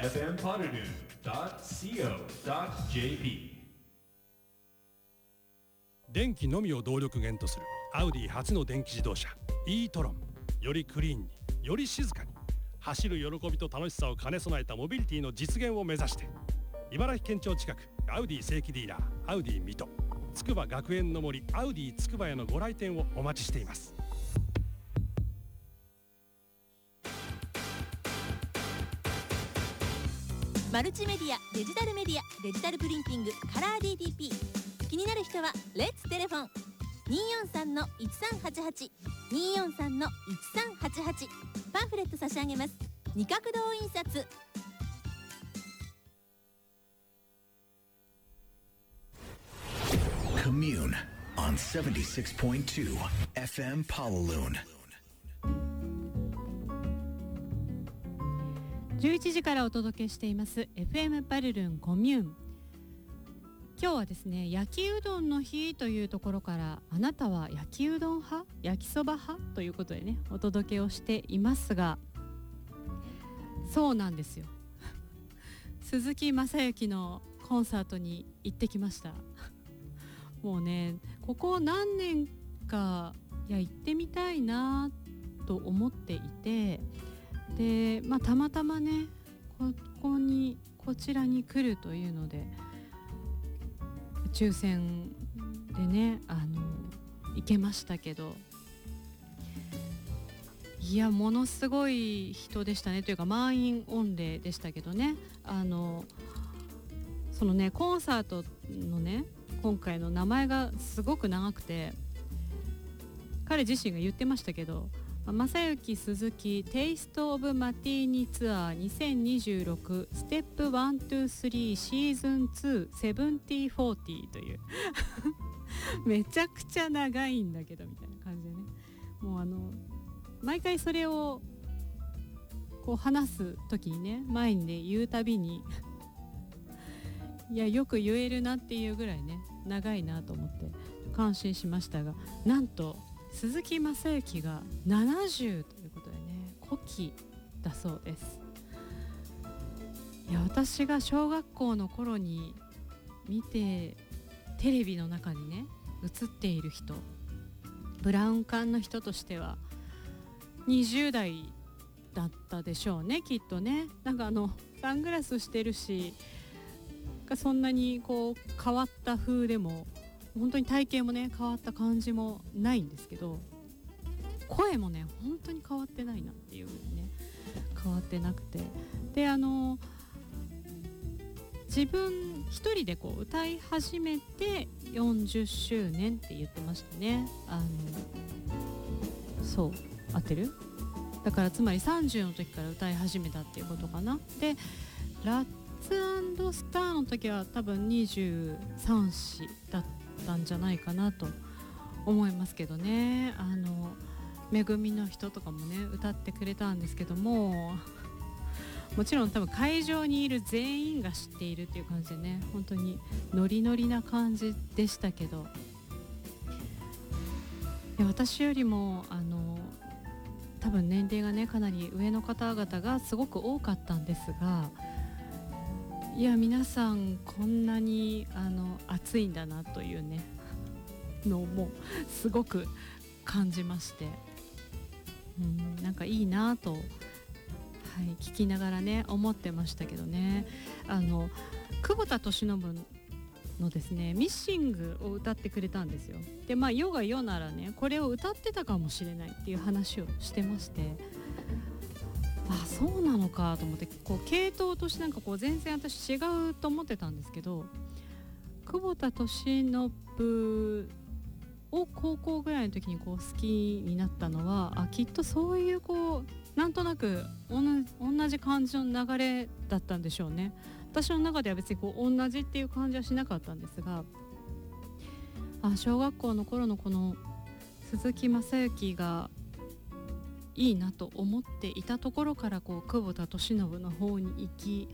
fmpotterdon.co.jp 電気のみを動力源とするアウディ初の電気自動車 e-tron。 よりクリーンに、より静かに走る喜びと楽しさを兼ね備えたモビリティの実現を目指して、茨城県庁近くアウディ正規ディーラーアウディ水戸、筑波学園の森アウディ筑波へのご来店をお待ちしています。 マルチメディア、デジタルメディア、デジタルプリンティング、カラー DTP。 気になる人はレッツテレフォン 243-1388 243-1388。 パンフレット差し上げます。二角堂印刷。 Commune on 76.2 FM Pawaloon。 11時からお届けしています FM パルルンコミューン。今日はですね、焼きうどんの日というところから、あなたは焼きうどん派、焼きそば派ということでね、お届けをしていますが、そうなんですよ鈴木雅之のコンサートに行ってきました。もうね、ここ何年か行ってみたいなと思っていて、で、たまたまねこちらに来るというので、抽選でね行けましたけど、いやものすごい人でしたね。というか満員御礼でしたけどね、そのねコンサートのね今回の名前がすごく長くて、彼自身が言ってましたけど、正幸鈴木テイストオブマティーニツアー2026ステップ123シーズン2 7040というめちゃくちゃ長いんだけどみたいな感じでね、もう毎回それをこう話す時にね、前にね言うたびにいやよく言えるなっていうぐらいね長いなと思って感心しましたが、なんと鈴木雅之が70ということでね、古希だそうです。いや私が小学校の頃に見てテレビの中にね映っている人、ブラウン管の人としては20代だったでしょうね、きっとね。なんかサングラスしてるし、そんなにこう変わった風でも、本当に体型もね変わった感じもないんですけど、声もね本当に変わってないなっていう風にね変わってなくて、で自分一人でこう歌い始めて40周年って言ってましたね。そう合ってる？だからつまり30の時から歌い始めたっていうことかな。でラッツ&スターの時は多分23歳だったんじゃないかなと思いますけどね。めぐみの人とかもね歌ってくれたんですけども、もちろん多分会場にいる全員が知っているっていう感じでね、本当にノリノリな感じでしたけど、私よりも多分年齢がねかなり上の方々がすごく多かったんですが、いや皆さんこんなに熱いんだなというねのもすごく感じまして、なんかいいなと、聞きながらね思ってましたけどね。久保田利伸のですねミッシングを歌ってくれたんですよ。で世が世ならねこれを歌ってたかもしれないっていう話をしてまして、そうなのかと思って、こう系統としてなんかこう全然私違うと思ってたんですけど、久保田利伸を高校ぐらいの時にこう好きになったのは、きっとそういうこうなんとなく同じ感じの流れだったんでしょうね。私の中では別にこう同じっていう感じはしなかったんですが、小学校の頃のこの鈴木雅之がいいなと思っていたところからこう久保田利伸の方に行き、